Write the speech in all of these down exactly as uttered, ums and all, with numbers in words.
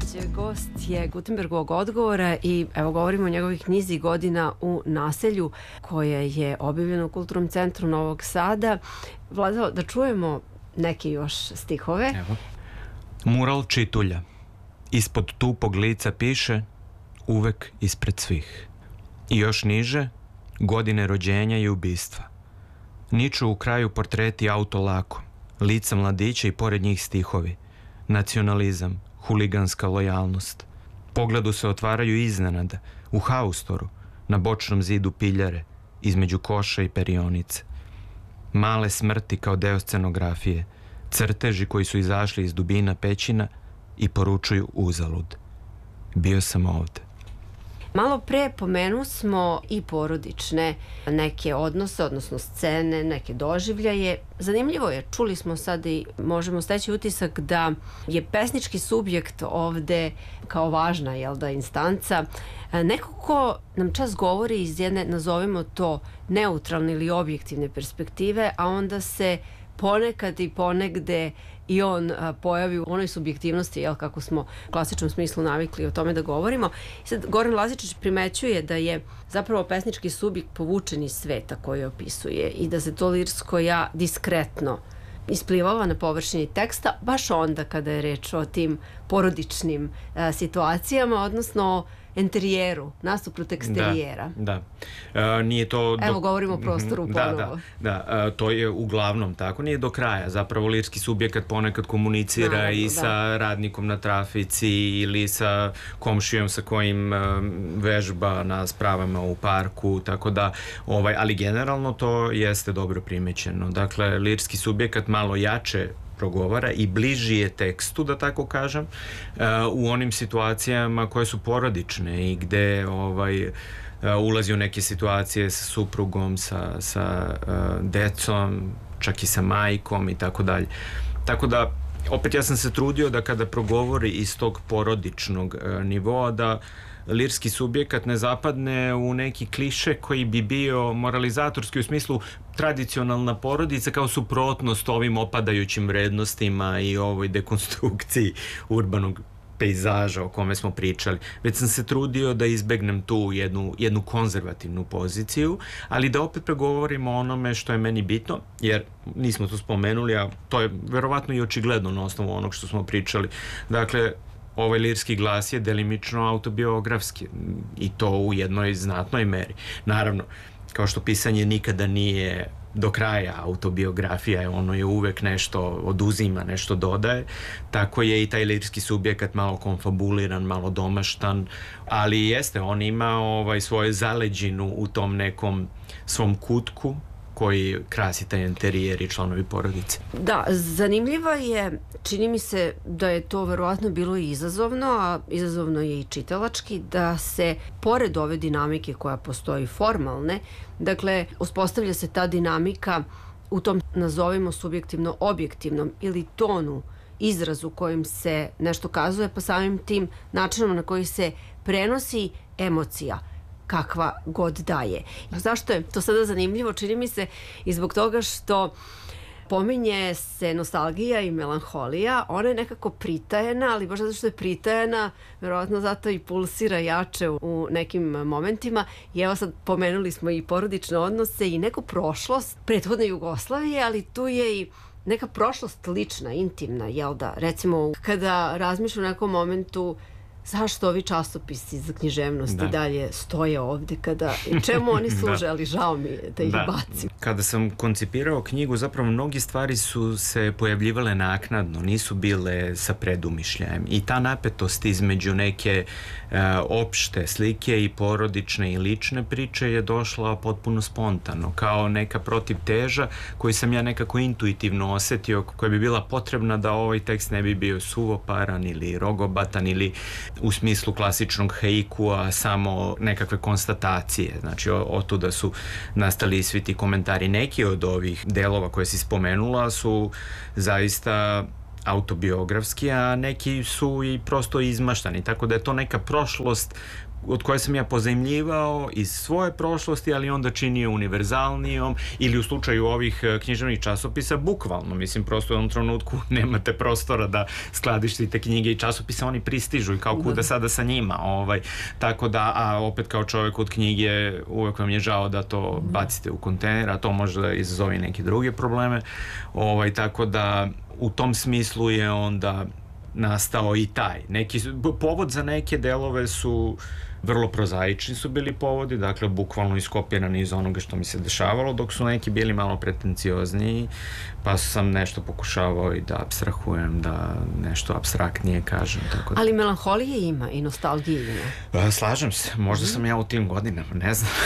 Gost je Gutenbergovog odgovora i evo govorimo o njegovih knjizi Godina u naselju koja je objavljena u Kulturnom centru Novog Sada. Vlado, da čujemo neke još stihove. Evo. Mural čitulja. Ispod tupog lica piše uvek ispred svih. I još niže godine rođenja i ubistva. Niču u kraju portreti auto lako, lica mladića i pored njih stihovi. Nacionalizam, huliganska lojalnost. Pogledu se otvaraju iznenada, u haustoru, na bočnom zidu piljare, između koša i perionice. Male smrti kao deo scenografije, crteži koji su izašli iz dubina pećina i poručuju uzalud. Bio sam ovde. Malo pre pomenu smo i porodične neke odnose, odnosno scene, neke doživljaje. Zanimljivo je, čuli smo sad i možemo steći utisak da je pesnički subjekt ovde kao važna, jel da, instanca. Neko ko nam čas govori iz jedne, nazovimo to, neutralne ili objektivne perspektive, a onda se ponekad i ponegde i on a, pojavi u onoj subjektivnosti, jel, kako smo u klasičnom smislu navikli o tome da govorimo. I sad Goran Lazičić primećuje da je zapravo pesnički subjekt povučen iz sveta koji opisuje i da se to lirsko ja diskretno isplivava na površini teksta, baš onda kada je reč o tim porodičnim a, situacijama, odnosno enterijeru, nasuprot eksterijera. Da, da. E, nije to... Evo, do... govorimo o prostoru da, ponovo. Da, da. E, to je uglavnom tako, nije do kraja. Zapravo lirski subjekat ponekad komunicira Naravno, i sa da. radnikom na trafici ili sa komšijom sa kojim um, vežba na spravama u parku, tako da, ovaj, ali generalno to jeste dobro primećeno. Dakle, lirski subjekat malo jače progovara i bliži je tekstu, da tako kažem, u onim situacijama koje su porodične i gde ovaj, ulazi u neke situacije sa suprugom, sa, sa decom, čak i sa majkom i tako dalje. Tako da, opet ja sam se trudio da kada progovori iz tog porodičnog nivoa, da lirski subjekat ne zapadne u neki kliše koji bi bio moralizatorski u smislu tradicionalna porodica kao suprotnost ovim opadajućim vrednostima i ovoj dekonstrukciji urbanog pejzaža o kome smo pričali. Već sam se trudio da izbegnem tu jednu, jednu konzervativnu poziciju, ali da opet pregovorimo o onome što je meni bitno, jer nismo to spomenuli, a to je verovatno i očigledno na osnovu onog što smo pričali. Dakle, ovaj lirski glas je delimično autobiografski i to u jednoj znatnoj meri. Naravno, kao što pisanje nikada nije do kraja autobiografija, ono je uvek nešto oduzima, nešto dodaje, tako je i taj lirski subjekat malo konfabuliran, malo domaštan, ali jeste, on ima ovaj, svoju zaleđinu u tom nekom svom kutku koji krasi taj enterijer i članovi porodice. Da, zanimljivo je, čini mi se da je to verovatno bilo i izazovno, a izazovno je i čitalački, da se pored ove dinamike koja postoji formalne, dakle, uspostavlja se ta dinamika u tom, nazovimo, subjektivno-objektivnom ili tonu, izrazu kojim se nešto kazuje, pa samim tim načinom na koji se prenosi emocija, kakva god daje. Zašto je to sada zanimljivo? Čini mi se i zbog toga što pominje se nostalgija i melanholija, ona je nekako pritajena, ali baš zato što je pritajena, verovatno zato i pulsira jače u nekim momentima. I evo sad pomenuli smo i porodične odnose i neku prošlost prethodne Jugoslavije, ali tu je i neka prošlost lična, intimna, jel da? Recimo, kada razmišljam u nekom momentu zašto ovi časopisi za književnost i dalje stoje ovde, kada, čemu oni služe, da. Ali žao mi je da ih da. bacim. Kada sam koncipirao knjigu, zapravo mnogi stvari su se pojavljivale naknadno, nisu bile sa predumišljajem i ta napetost između neke uh, opšte slike i porodične i lične priče je došla potpuno spontano, kao neka protivteža koju sam ja nekako intuitivno osetio, koja bi bila potrebna da ovaj tekst ne bi bio suvoparan ili rogobatan ili u smislu klasičnog haikua samo nekakve konstatacije. Znači, otuda su nastali svi ti komentari. Neki od ovih delova koje si spomenula su zaista autobiografski, a neki su i prosto izmaštani, tako da je to neka prošlost od koje sam ja pozajmljivao iz svoje prošlosti, ali onda činio univerzalnijom, ili u slučaju ovih književnih časopisa bukvalno, mislim, prosto u jednom trenutku nemate prostora da skladištite knjige i časopise, oni pristižu i kao kuda sada sa njima, ovaj, tako da, a opet kao čovjek od knjige uvek vam je žao da to bacite u kontejner, a to može da izazove neke druge probleme, ovaj, tako da u tom smislu je onda nastao i taj. Neki, povod za neke delove su vrlo prozaični su bili povodi, dakle bukvalno iskopirani iz onoga što mi se dešavalo, dok su neki bili malo pretenciozniji, pa sam nešto pokušavao i da apstrahujem, da nešto apstraktnije kažem. Tako da. Ali melanholije ima i nostalgije ima. Slažem se, možda sam ja u tim godinama, ne znam.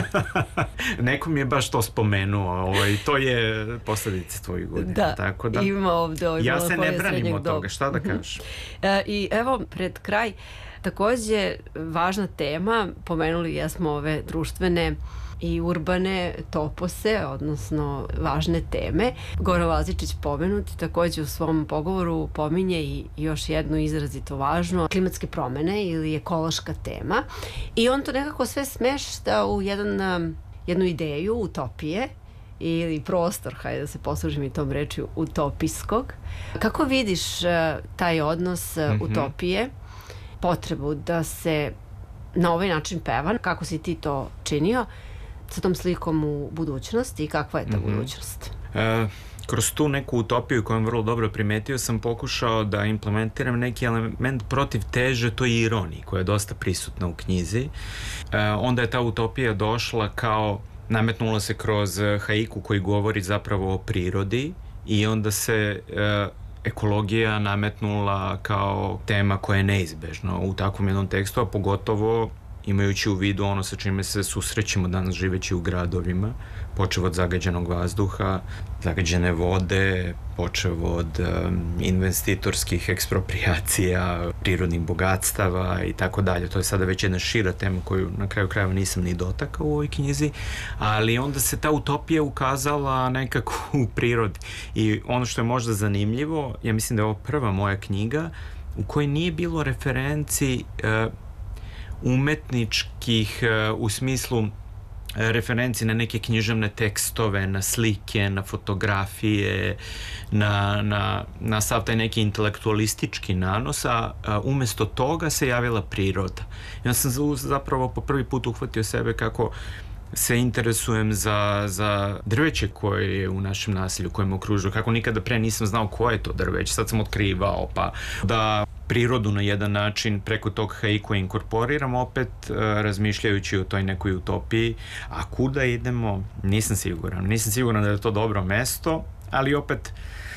Neko mi je baš to spomenuo, ovaj, to je posledice tvojih godina. Da, tako da ima ovde ovaj ja se ne branim srednjeg od toga, doba. šta da kažem. E, I evo, pred kraj, takođe važna tema, pomenuli jesmo ove društvene i urbane topose, odnosno važne teme. Goran Lazičić pomenuti takođe u svom pogovoru pominje i još jednu izrazito važnu, klimatske promene ili ekološka tema. I on to nekako sve smešta u jedan, jednu ideju utopije ili prostor, hajde da se poslužim i tom rečju, utopijskog. Kako vidiš taj odnos mm-hmm. utopije, potrebu da se na ovaj način peva, kako si ti to činio, sa tom slikom u budućnosti i kakva je ta mm-hmm. budućnost? E, kroz tu neku utopiju koju vrlo dobro primetio sam pokušao da implementiram neki element protiv teže toj ironiji koja je dosta prisutna u knjizi. E, onda je ta utopija došla kao, nametnula se kroz haiku koji govori zapravo o prirodi i onda se e, ekologija nametnula kao tema koja je neizbežna u takvom jednom tekstu, a pogotovo imajući u vidu ono sa čime se susrećemo danas živeći u gradovima, počev od zagađenog vazduha, zagađene vode, počev od um, investitorskih eksproprijacija, prirodnih bogatstava i tako dalje. To je sada već jedna šira tema koju na kraju krajeva nisam ni dotakao u ovoj knjizi, ali onda se ta utopija ukazala nekako u prirodi. I ono što je možda zanimljivo, ja mislim da je ovo prva moja knjiga u kojoj nije bilo referenci uh, umetničkih uh, u smislu referenci na neke književne tekstove, na slike, na fotografije, na, na, na sav taj neki intelektualistički nanos, a umesto toga se javila priroda. Ja sam zapravo po prvi put uhvatio sebe kako se interesujem za, za drveće koje je u našem naselju, koje me okružuje, kako nikada pre nisam znao koje je to drveće, sad sam otkrivao, pa da prirodu na jedan način preko tog haiku inkorporiram, opet uh, razmišljajući o toj nekoj utopiji, a kuda idemo, nisam siguran, nisam siguran da je to dobro mesto, ali opet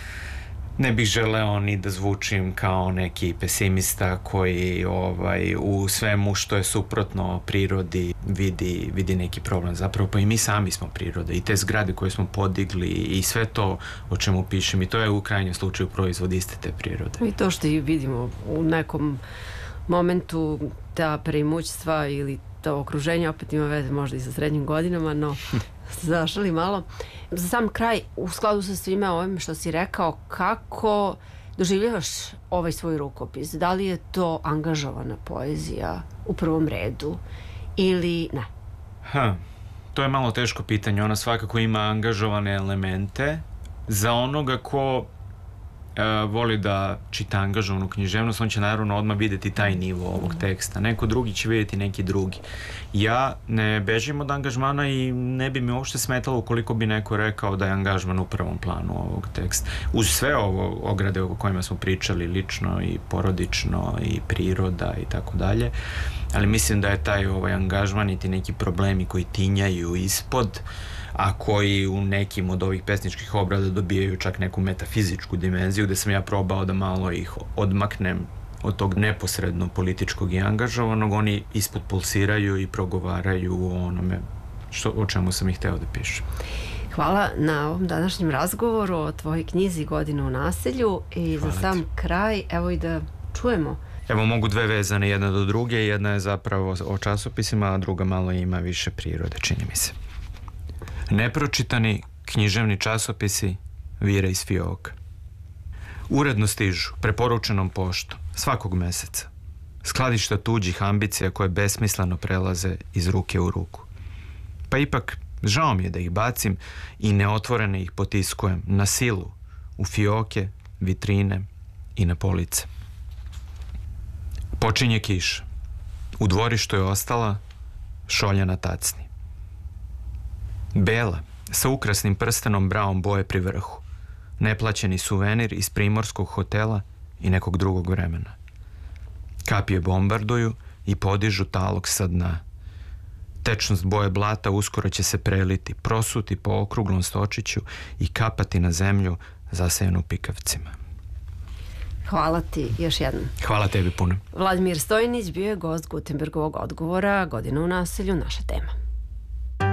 ne bih želeo ni da zvučim kao neki pesimista koji ovaj, u svemu što je suprotno prirodi vidi, vidi neki problem. Zapravo pa i mi sami smo priroda i te zgrade koje smo podigli i sve to o čemu pišem i to je u krajnjem slučaju proizvod iste te prirode. I to što i vidimo u nekom momentu ta preimućstva ili to okruženje opet ima veze možda i sa srednjim godinama, no zašali malo. Za sam kraj, u skladu sa svime ovim što si rekao, kako doživljavaš ovaj svoj rukopis? Da li je to angažovana poezija u prvom redu ili ne? Ha, to je malo teško pitanje. Ona svakako ima angažovane elemente. Za onoga ko Uh, voli da čita angažovanu književnost, on će naravno odmah vidjeti taj nivo ovog teksta. Neko drugi će vidjeti neki drugi. Ja ne bežim od angažmana i ne bi mi uopšte smetalo ukoliko bi neko rekao da je angažman u prvom planu ovog teksta. Uz sve ovo ograde o kojima smo pričali, lično i porodično i priroda i tako dalje, ali mislim da je taj ovaj angažman i ti neki problemi koji tinjaju ispod, a koji u nekim od ovih pesničkih obrada dobijaju čak neku metafizičku dimenziju, gde sam ja probao da malo ih odmaknem od tog neposredno političkog i angažovanog, oni ispod pulsiraju i progovaraju o onome što, o čemu sam ih hteo da pišem. Hvala na ovom današnjem razgovoru o tvojoj knjizi Godina u naselju i Hvala za sam ti. Kraj, evo i da čujemo. Evo mogu dve vezane jedna do druge, jedna je zapravo o časopisima, a druga malo ima više prirode, čini mi se. Nepročitani književni časopisi vire iz fioka. Uredno stižu, preporučenom poštom, svakog meseca. Skladišta tuđih ambicija koje besmisleno prelaze iz ruke u ruku. Pa ipak, žao mi je da ih bacim i neotvorene ih potiskujem na silu, u fioke, vitrine i na police. Počinje kiša. U dvorištu je ostala šolja na tacni. Bela, sa ukrasnim prstenom braom boje pri vrhu. Neplaćeni suvenir iz primorskog hotela i nekog drugog vremena. Kapije bombarduju i podižu talog sa dna. Tečnost boje blata uskoro će se preliti, prosuti po okruglom stočiću i kapati na zemlju zasejanu pikavcima. Hvala ti još jednom. Hvala tebi puno. Vladimir Stojnić bio je gost Gutenbergovog odgovora, Godina u naselju, naša tema.